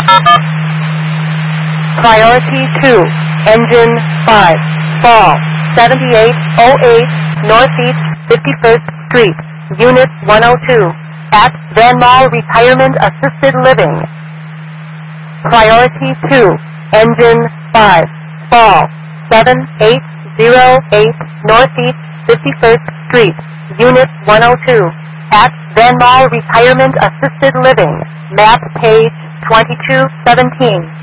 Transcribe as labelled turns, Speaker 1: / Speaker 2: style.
Speaker 1: Priority 2, Engine 5, Fall 7808 Northeast 51st Street, Unit 102, at Van Mall Retirement Assisted Living. Priority 2, Engine 5, Fall 7808 Northeast 51st Street, Unit 102, at Van Mall Retirement Assisted Living, map page 2217.